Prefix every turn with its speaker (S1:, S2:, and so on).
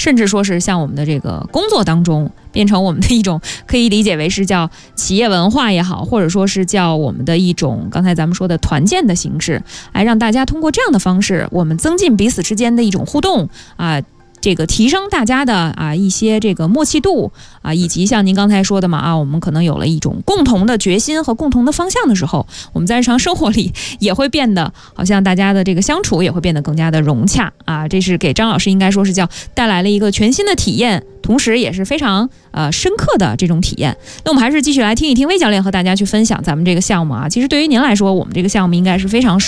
S1: 甚至说是像我们的这个工作当中，变成我们的一种可以理解为是叫企业文化也好，或者说是叫我们的一种刚才咱们说的团建的形式，让大家通过这样的方式，我们增进彼此之间的一种互动这个提升大家的一些这个默契度以及像您刚才说的嘛我们可能有了一种共同的决心和共同的方向的时候，我们在日常生活里也会变得好像大家的这个相处也会变得更加的融洽这是给张老师应该说是叫带来了一个全新的体验，同时也是非常深刻的这种体验。那我们还是继续来听一听魏教练和大家去分享咱们这个项目其实对于您来说，我们这个项目应该是非常